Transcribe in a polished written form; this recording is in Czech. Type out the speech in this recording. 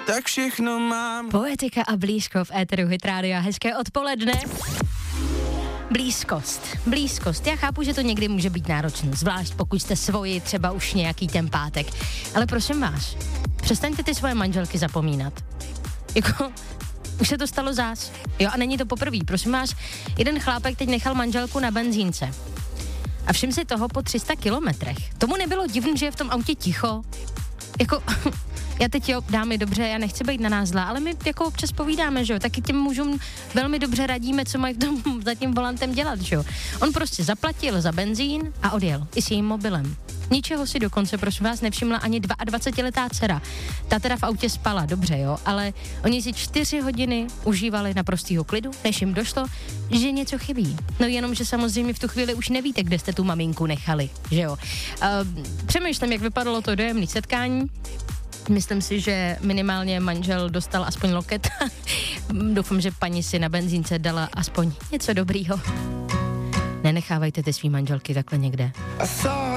tak všechno mám. Poetika a blízko v éteru Hit Rádia. Hezké odpoledne. Blízkost. Já chápu, že to někdy může být náročné, zvlášť pokud jste svoji třeba už nějaký ten pátek. Ale prosím vás, přestaňte ty svoje manželky zapomínat. Jako, už se to stalo zás. Jo, a není to poprvé. Prosím vás, jeden chlápek teď nechal manželku na benzínce. A všim si toho po 300 kilometrech. Tomu nebylo divné, že je v tom autě ticho. Jako, já teď jo, dámy, dobře, já nechci být na nás zlá, ale my jako občas povídáme, že jo, taky těm mužům velmi dobře radíme, co mají v tom za tím volantem dělat, že jo. On prostě zaplatil za benzín a odjel, i s jejím mobilem. Ničeho si dokonce, prosím vás, nevšimla ani 22letá dcera. Ta teda v autě spala, dobře, jo, ale oni si 4 hodiny užívali naprostýho klidu, než jim došlo, že něco chybí. No jenom, že samozřejmě v tu chvíli už nevíte, kde jste tu maminku nechali, že jo. Přemýšlím, jak vypadalo to dojemné setkání. Myslím si, že minimálně manžel dostal aspoň loket. Doufám, že paní si na benzínce dala aspoň něco dobrýho. Nenechávajte ty svý manželky takhle někde.